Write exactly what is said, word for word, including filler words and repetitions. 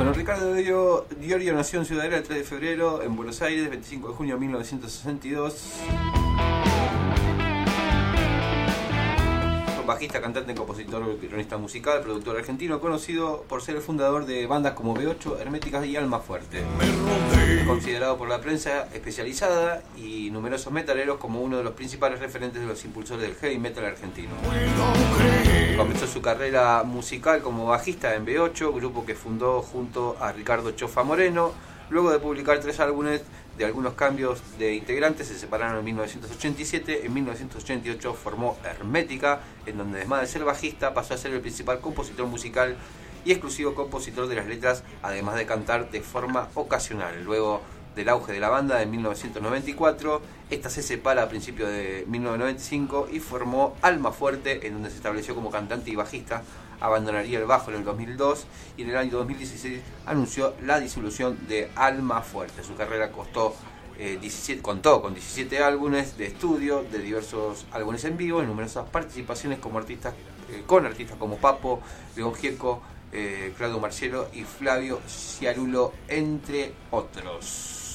Bueno, Ricardo Diorio nació en Ciudadela el tres de febrero, en Buenos Aires, veinticinco de junio de mil novecientos sesenta y dos. Bajista, cantante, compositor, cronista musical, productor argentino, conocido por ser el fundador de bandas como B ocho, Herméticas y Alma Fuerte. Considerado por la prensa especializada y numerosos metaleros como uno de los principales referentes de los impulsores del heavy metal argentino. Comenzó su carrera musical como bajista en B ocho, grupo que fundó junto a Ricardo Chofa Moreno. Luego de publicar tres álbumes de algunos cambios de integrantes, se separaron en mil novecientos ochenta y siete. En mil novecientos ochenta y ocho formó Hermética, en donde además de ser bajista pasó a ser el principal compositor musical y exclusivo compositor de las letras, además de cantar de forma ocasional. Luego del auge de la banda en mil novecientos noventa y cuatro, esta se separa a principios de mil novecientos noventa y cinco y formó Alma Fuerte, en donde se estableció como cantante y bajista. Abandonaría el bajo en el dos mil dos y en el año dos mil dieciséis anunció la disolución de Alma Fuerte. Su carrera costó, eh, diecisiete, contó con diecisiete álbumes de estudio, de diversos álbumes en vivo y numerosas participaciones como artistas, eh, con artistas como Papo, León Gieco, eh, Claudio Marcielo y Flavio Ciarulo, entre otros.